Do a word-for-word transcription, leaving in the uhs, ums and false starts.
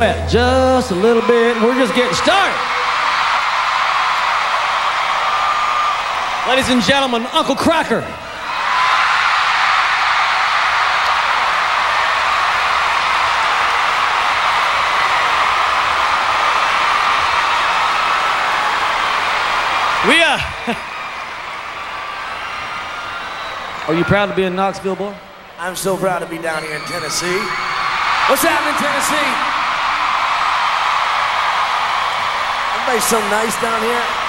Just a little bit. We're just getting started. Ladies and gentlemen, Uncle Kracker. We, uh... Are you proud to be in Knoxville, boy? I'm so proud to be down here in Tennessee. What's happening, Tennessee? Everybody's so nice down here.